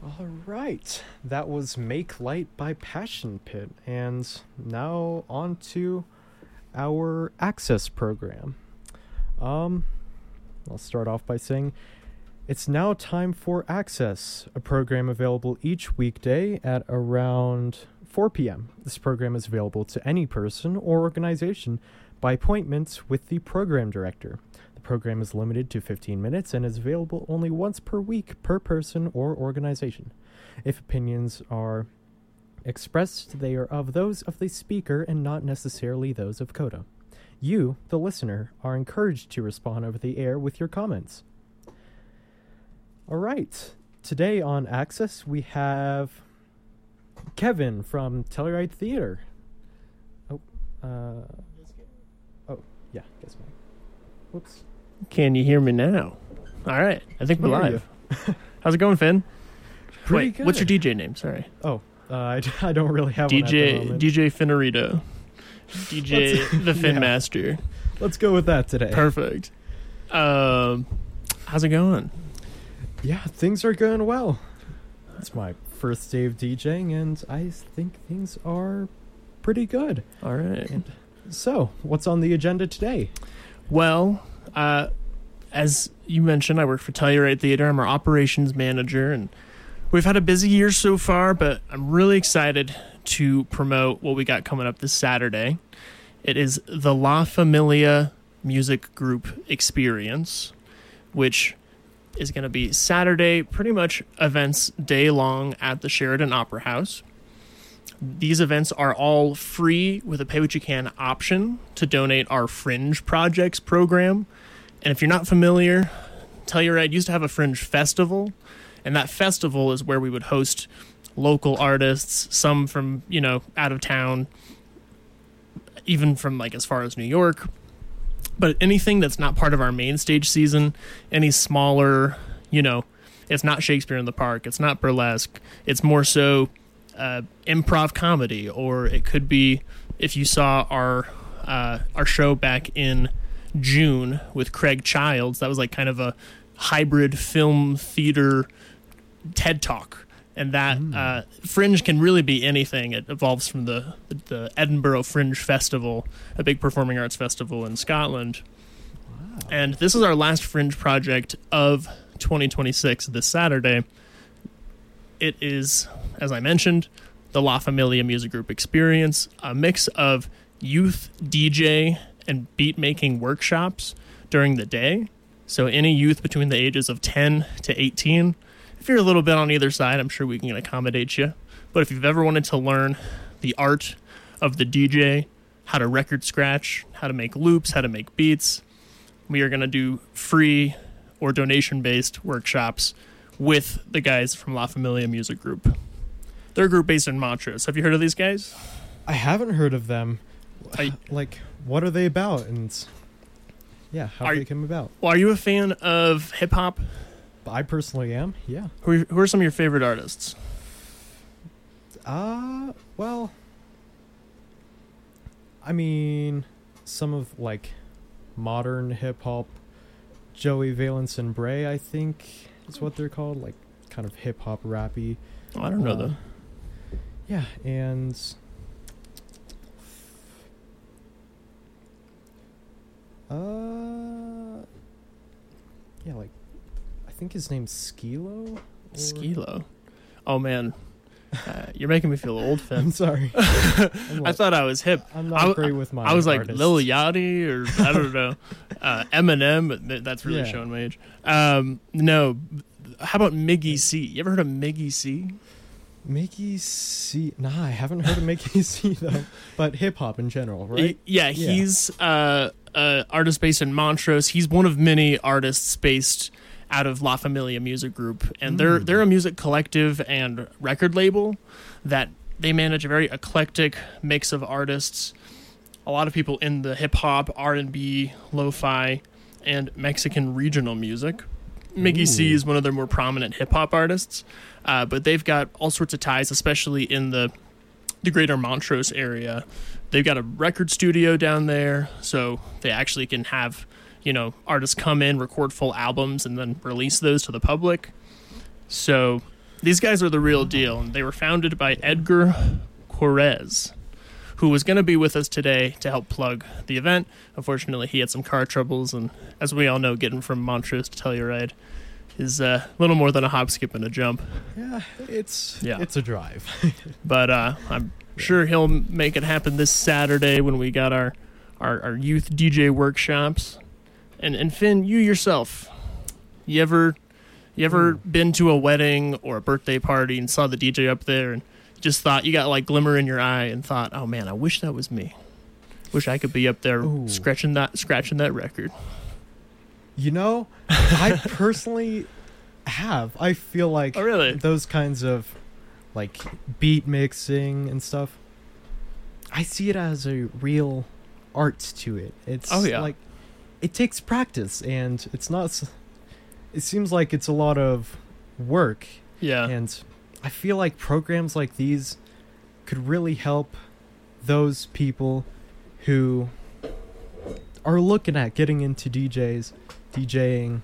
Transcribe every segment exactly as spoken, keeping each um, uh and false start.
All right, that was Make Light by Passion Pit, and now on to our Access program. Um, I'll start off by saying it's now time for Access, a program available each weekday at around four p.m. This program is available to any person or organization by appointment with the program director. The program is limited to fifteen minutes and is available only once per week per person or organization. If opinions are expressed, they are of those of the speaker and not necessarily those of CODA. You, the listener, are encouraged to respond over the air with your comments. All right. Today on Access, we have Kevin from Telluride Theater. Oh, uh, oh, yeah, guess me. Whoops. Can you hear me now? All right. I think we're live. How's it going, Finn? Pretty Wait, good. what's your D J name? Sorry. Oh, uh, I, I don't really have D J one at the moment. D J Finnerito. D J Let's- the Fin yeah. Master. Let's go with that today. Perfect. Um, how's it going? Yeah, things are going well. It's my first day of DJing, and I think things are pretty good. All right. And so, what's on the agenda today? Well, uh, as you mentioned, I work for Telluride Theater. I'm our operations manager, and we've had a busy year so far, but I'm really excited to promote what we got coming up this Saturday. It is the La Familia Music Group Experience, which is going to be Saturday, pretty much events day long at the Sheridan Opera House. These events are all free with a pay-what-you-can option to donate our Fringe Projects program. And if you're not familiar, Telluride used to have a Fringe Festival, and that festival is where we would host local artists, some from, you know, out of town, even from, like, as far as New York. But anything that's not part of our main stage season, any smaller, you know, it's not Shakespeare in the Park, it's not burlesque, it's more so uh, improv comedy, or it could be, if you saw our uh, our show back in June with Craig Childs, that was like kind of a hybrid film theater TED Talk. And that mm. uh, Fringe can really be anything. It evolves from the, the Edinburgh Fringe Festival, a big performing arts festival in Scotland. Wow. And this is our last Fringe project of twenty twenty-six this Saturday. It is, as I mentioned, the La Familia Music Group Experience, a mix of youth D J and beat-making workshops during the day. So any youth between the ages of ten to eighteen. If you're a little bit on either side, I'm sure we can accommodate you. But if you've ever wanted to learn the art of the D J, how to record scratch, how to make loops, how to make beats, we are going to do free or donation-based workshops with the guys from La Familia Music Group. They're a group based in Montrose. Have you heard of these guys? I haven't heard of them. I, like, what are they about? And yeah, how are, did they come about? Well, are you a fan of hip-hop? I personally am, yeah. Who are, who are some of your favorite artists? Uh, well, I mean, some of, like, modern hip-hop, Joey Valence and Bray, I think is what they're called, like, kind of hip-hop rappy. Oh, I don't know, uh, though. Yeah, and uh, yeah, like, I think his name's Skilo. Or... Skilo. Oh man, uh, you're making me feel old, Finn. I'm sorry. I'm I thought I was hip. I'm not I, great with my. I was like artists. Lil Yachty or I don't know, uh, Eminem. But th- that's really Yeah. showing my age. Um, no, how about Miggy C? You ever heard of Miggy C? Mickey C. Nah, I haven't heard of Mickey C though. But hip hop in general, right? Y- yeah, Yeah. he's uh, uh, artist based in Montrose. He's one of many artists based out of La Familia Music Group, and they're Mm. they're a music collective and record label that they manage a very eclectic mix of artists. A lot of people in the hip hop, R and B, lo-fi, and Mexican regional music. Miggy C Ooh. is one of their more prominent hip hop artists, uh, but they've got all sorts of ties, especially in the the greater Montrose area. They've got a record studio down there, so they actually can have, you know, artists come in, record full albums, and then release those to the public. So these guys are the real deal, and they were founded by Edgar Correz, who was going to be with us today to help plug the event. Unfortunately, he had some car troubles, and as we all know, getting from Montrose to Telluride is uh, a little more than a hop, skip, and a jump. Yeah, it's Yeah. it's a drive. But uh, I'm sure he'll make it happen this Saturday when we got our, our, our youth D J workshops. And and Finn, you yourself, you ever you ever Mm. been to a wedding or a birthday party and saw the D J up there and just thought, you got like glimmer in your eye and thought, oh man, I wish that was me. Wish I could be up there Ooh. scratching that scratching that record. You know, I personally have. I feel like Oh, really? those kinds of like beat mixing and stuff, I see it as a real art to it. It's Oh, yeah. like it takes practice, and it's not s- it seems like it's a lot of work, Yeah. and I feel like programs like these could really help those people who are looking at getting into D Js, DJing,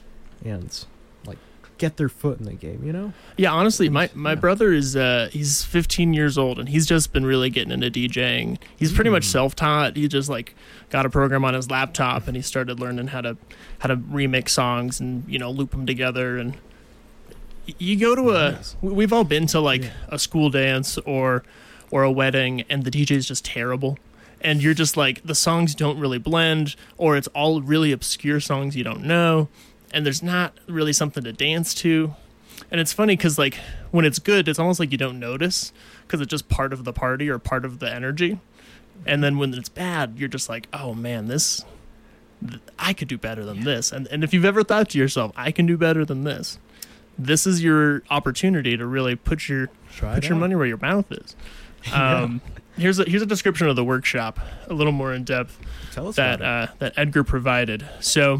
and like get their foot in the game, you know? Yeah, honestly, my, my Yeah. brother is uh he's fifteen years old and he's just been really getting into DJing. He's pretty much Mm. self-taught. He just like got a program on his laptop and he started learning how to how to remix songs and, you know, loop them together. And y- you go to a Nice. we- we've all been to like Yeah. a school dance or or a wedding and the D J is just terrible. And you're just like, the songs don't really blend, or it's all really obscure songs you don't know, and there's not really something to dance to. And it's funny because, like, when it's good, it's almost like you don't notice because it's just part of the party or part of the energy. And then when it's bad, you're just like, oh man, this, th- I could do better than this. And and if you've ever thought to yourself, I can do better than this, this is your opportunity to really put your Try put it your out. money where your mouth is. Yeah. Um, here's a here's a description of the workshop, a little more in depth Tell us that about uh, that Edgar provided. So,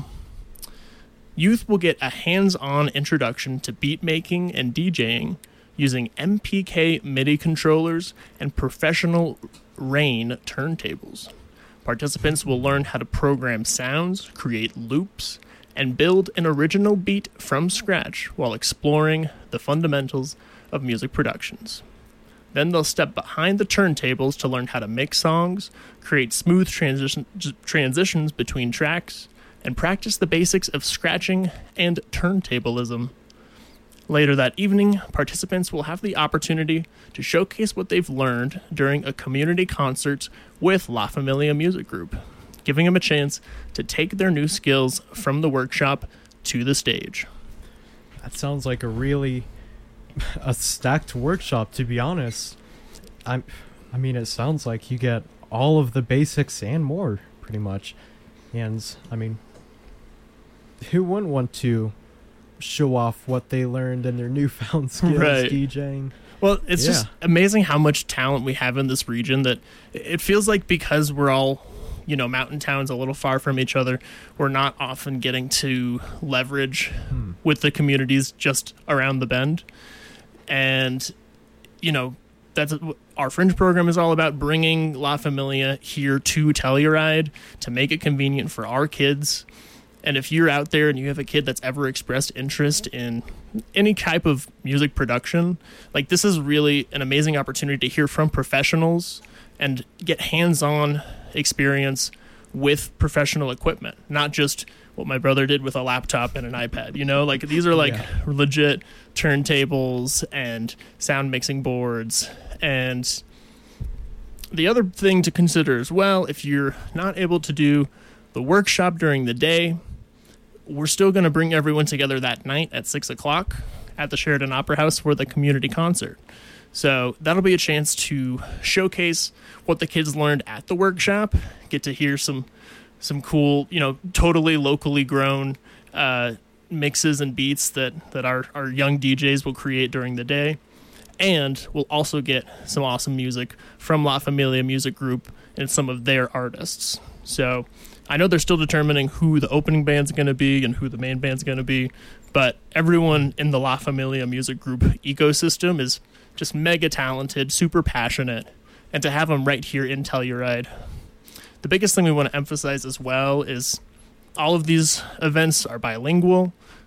youth will get a hands-on introduction to beat making and DJing using M P K MIDI controllers and professional Rain turntables. Participants will learn how to program sounds, create loops, and build an original beat from scratch while exploring the fundamentals of music productions. Then they'll step behind the turntables to learn how to mix songs, create smooth transition, j- transitions between tracks, and practice the basics of scratching and turntablism. Later that evening, participants will have the opportunity to showcase what they've learned during a community concert with La Familia Music Group, giving them a chance to take their new skills from the workshop to the stage. That sounds like a really a stacked workshop, to be honest. I'm I mean, it sounds like you get all of the basics and more, pretty much. And I mean, who wouldn't want to show off what they learned in their newfound skills Right. DJing? Well, it's Yeah. just amazing how much talent we have in this region that it feels like, because we're all, you know, mountain towns a little far from each other, we're not often getting to leverage Hmm. with the communities just around the bend. And, you know, that's our Fringe program is all about, bringing La Familia here to Telluride to make it convenient for our kids. And if you're out there and you have a kid that's ever expressed interest in any type of music production, like, this is really an amazing opportunity to hear from professionals and get hands-on experience with professional equipment, not just what my brother did with a laptop and an iPad. You know, like, these are like Yeah. legit turntables and sound mixing boards. And the other thing to consider as well, if you're not able to do the workshop during the day, we're still going to bring everyone together that night at six o'clock at the Sheridan Opera House for the community concert. So that'll be a chance to showcase what the kids learned at the workshop, get to hear some some cool, you know, totally locally grown uh, mixes and beats that, that our, our young D Js will create during the day. And we'll also get some awesome music from La Familia Music Group and some of their artists. So I know they're still determining who the opening band's going to be and who the main band's going to be, but everyone in the La Familia Music Group ecosystem is just mega talented, super passionate, and to have them right here in Telluride. The biggest thing we want to emphasize as well is all of these events are bilingual.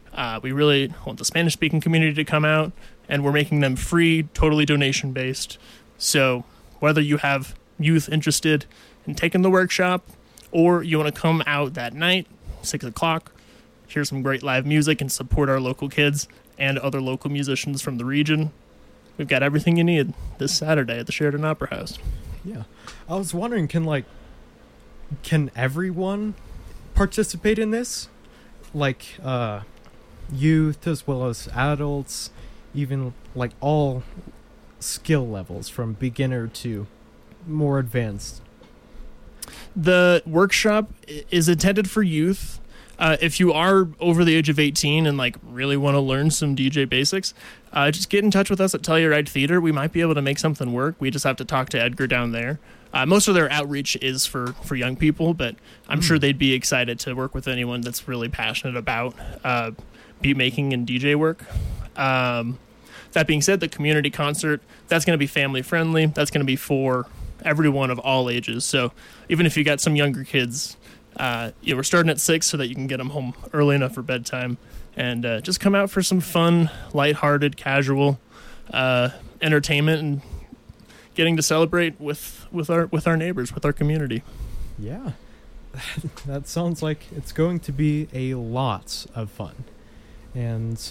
Uh, we really want the Spanish-speaking community to come out, and we're making them free, totally donation-based. So whether you have youth interested in taking the workshop, or you want to come out that night, six o'clock, hear some great live music and support our local kids and other local musicians from the region, we've got everything you need this Saturday at the Sheridan Opera House. Yeah. I was wondering, can, like, can everyone participate in this? Like, uh, youth as well as adults, even, like, all skill levels from beginner to more advanced. The workshop is intended for youth. Uh, if you are over the age of eighteen and like really want to learn some D J basics, uh, just get in touch with us at Telluride Theater. We might be able to make something work. We just have to talk to Edgar down there. Uh, most of their outreach is for, for young people, but I'm mm. sure they'd be excited to work with anyone that's really passionate about uh, beat making and D J work. Um, that being said, the community concert, that's going to be family friendly. That's going to be for everyone of all ages. So even if you got some younger kids, uh, you know, we're starting at six so that you can get them home early enough for bedtime, and uh, just come out for some fun, lighthearted, casual uh, entertainment and getting to celebrate with, with our with our neighbors, with our community. Yeah, that sounds like it's going to be a lot of fun, and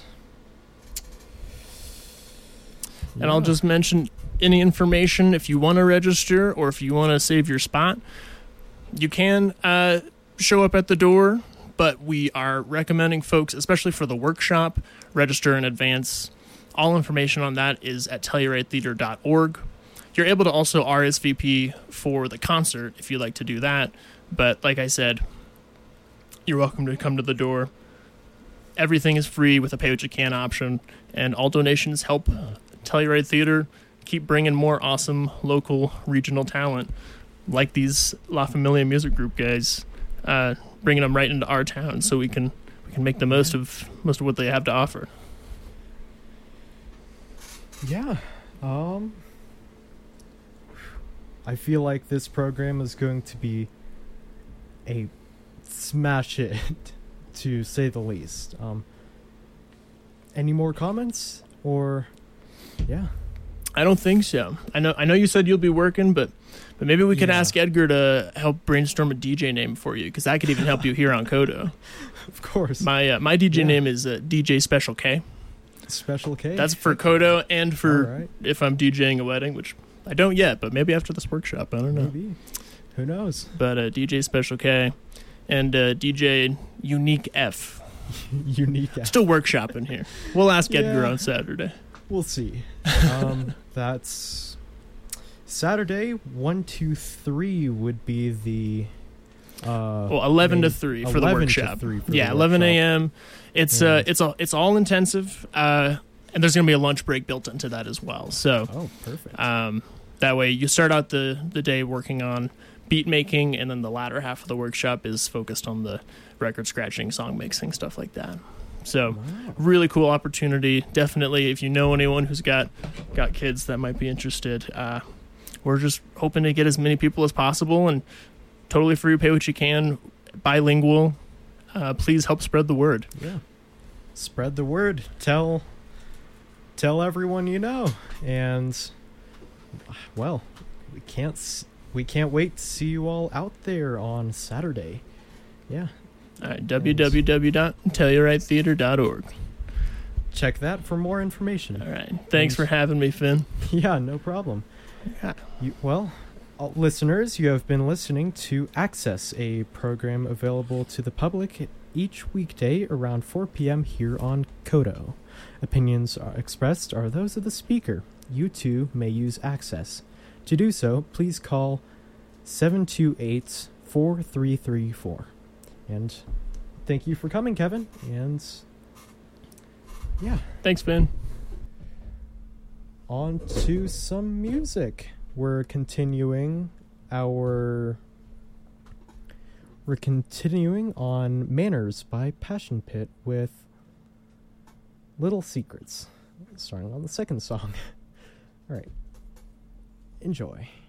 yeah. and I'll just mention any information if you want to register or if you want to save your spot. You can uh, show up at the door, but we are recommending folks, especially for the workshop, register in advance. All information on that is at telluride theater dot org. You're able to also R S V P for the concert if you'd like to do that. But like I said, you're welcome to come to the door. Everything is free with a pay what you can option, and all donations help Telluride Theater keep bringing more awesome local regional talent like these La Familia Music Group guys, uh, bringing them right into our town so we can we can make the most of most of what they have to offer. Yeah. Um I feel like this program is going to be a smash hit, to say the least. Um, any more comments? Or, yeah. I don't think so. I know I know you said you'll be working, but but maybe we could yeah. ask Edgar to help brainstorm a D J name for you, because that could even help you here on Kodo. Of course. My uh, my D J yeah. name is uh, D J Special K. Special K? That's for Kodo and for right. if I'm DJing a wedding, which I don't yet, but maybe after this workshop. I don't know. Maybe. Who knows? But uh, D J Special K and uh, D J Unique F. Unique F. Still workshopping here. We'll ask yeah. Edgar on Saturday. We'll see. Um, that's Saturday. One, two, three would be the. Uh, well, eleven to three for the workshop. For yeah, the eleven workshop. a.m. It's yeah. uh, it's all it's all intensive, uh, and there's gonna be a lunch break built into that as well. So, oh, perfect. Um, that way you start out the the day working on beat making, and then the latter half of the workshop is focused on the record scratching, song mixing, stuff like that. So, wow. really cool opportunity. Definitely, if you know anyone who's got got kids that might be interested, uh, we're just hoping to get as many people as possible, and totally free, pay what you can, bilingual. Uh, please help spread the word. Yeah, spread the word. Tell, tell everyone you know, and well, we can't we can't wait to see you all out there on Saturday. Yeah. All right, w w w dot telluride theater dot org. Check that for more information. All right. Thanks and, for having me, Finn. Yeah, no problem. Yeah. You, well, uh, listeners, you have been listening to Access, a program available to the public each weekday around four p.m. here on Kodo. Opinions are expressed are those of the speaker. You too may use Access. To do so, please call seven two eight, four three three four. And thank you for coming, Kevin. And yeah. Thanks, Ben. On to some music. We're continuing our... We're continuing on Manners by Passion Pit with Little Secrets. Starting on the second song. All right. Enjoy.